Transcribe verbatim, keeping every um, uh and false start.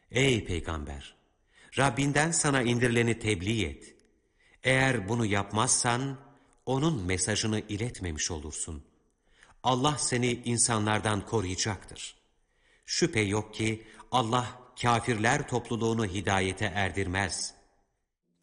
Ey Peygamber! Rabbinden sana indirileni tebliğ et. Eğer bunu yapmazsan, onun mesajını iletmemiş olursun. Allah seni insanlardan koruyacaktır. Şüphe yok ki Allah kâfirler topluluğunu hidayete erdirmez.